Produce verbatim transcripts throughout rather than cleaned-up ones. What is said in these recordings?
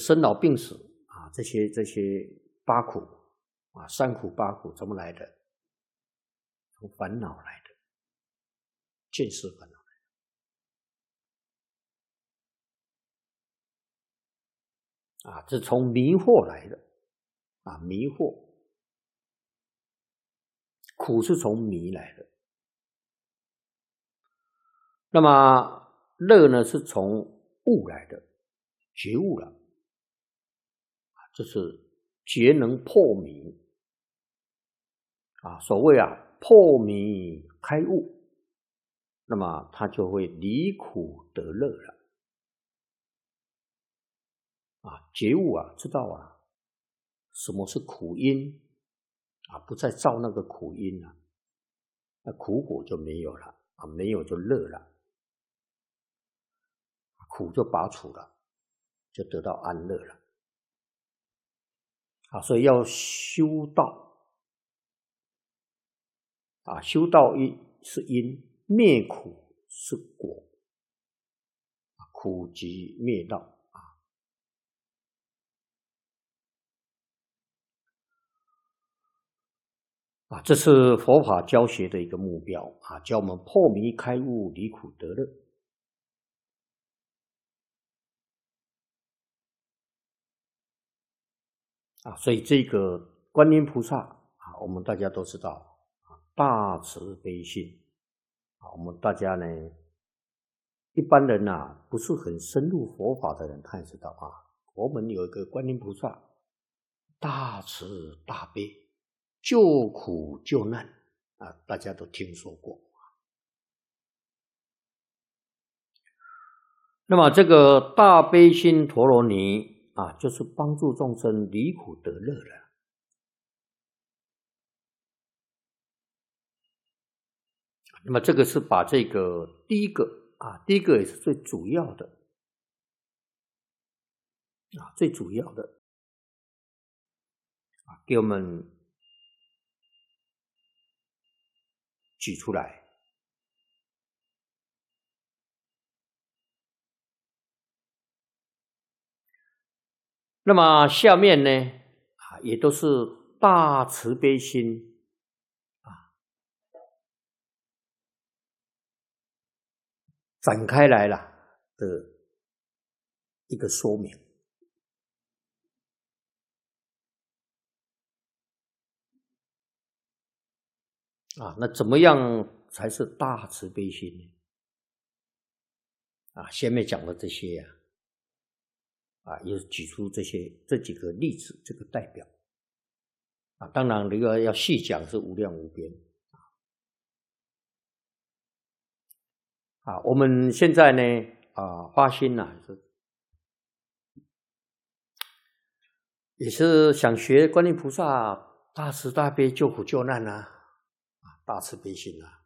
生老病死啊，这些这些八苦啊，三苦八苦怎么来的？从烦恼来的，见识烦恼来的啊，这从迷惑来的啊，迷惑。苦是从迷来的，那么乐呢是从悟来的，觉悟了，这是觉能破迷啊。所谓啊破迷开悟，那么他就会离苦得乐了啊。觉悟啊，知道啊什么是苦因啊，不再造那个苦因了，那苦果就没有了啊，没有就乐了，苦就拔除了，就得到安乐了啊。所以要修道啊，修道一是因，灭苦是果，苦即灭道啊，这是佛法教学的一个目标啊，教我们破迷开悟，离苦得乐啊。所以这个观音菩萨啊，我们大家都知道啊，大慈悲心啊，我们大家呢，一般人呐、啊，不是很深入佛法的人，他也知道啊，我们有一个观音菩萨，大慈大悲，救苦救难啊，大家都听说过。那么这个大悲心陀罗尼啊，就是帮助众生离苦得乐了。那么这个是把这个第一个啊，第一个也是最主要的啊，最主要的啊，给我们举出来。那么下面呢啊，也都是大慈悲心啊展开来了的一个说明啊。那怎么样才是大慈悲心呢？啊，下面讲的这些呀、啊，啊，也举出这些这几个例子，这个代表啊。当然，这个要细讲是无量无边啊。我们现在呢啊，发心呐、啊，是也是想学观音菩萨大慈大悲救苦救难啊，啊，大慈悲心啊。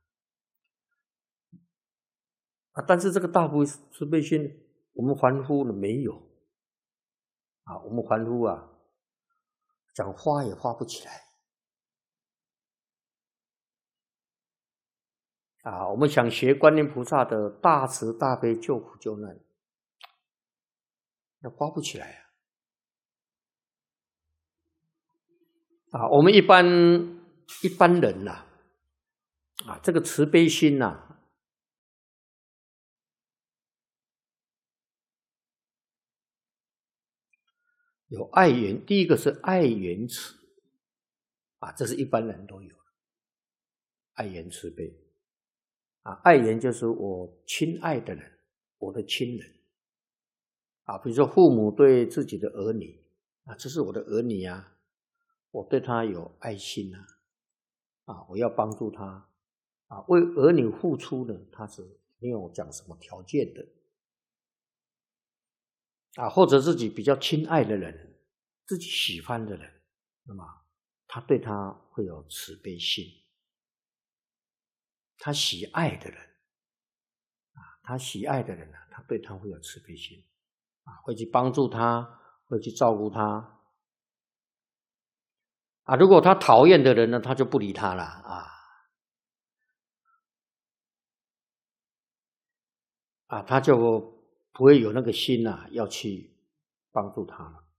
啊，但是这个大慈悲心，我们凡夫呢没有啊，我们凡夫啊，讲发也发不起来啊。我们想学观音菩萨的大慈大悲救苦救难，那发不起来啊。啊，我们一般一般人呐、啊，啊，这个慈悲心呐、啊。有爱缘，第一个是爱缘慈啊，这是一般人都有的，爱缘慈悲啊。爱缘就是我亲爱的人，我的亲人啊，比如说父母对自己的儿女啊，这是我的儿女啊，我对他有爱心啊，啊，我要帮助他啊，为儿女付出呢，他是没有讲什么条件的啊，或者自己比较亲爱的人，自己喜欢的人，那么他对他会有慈悲心，他喜爱的人啊，他喜爱的人呢、啊，他对他会有慈悲心啊，会去帮助他，会去照顾他啊。如果他讨厌的人呢，他就不理他了啊啊，他就不会有那个心啊，要去帮助他了。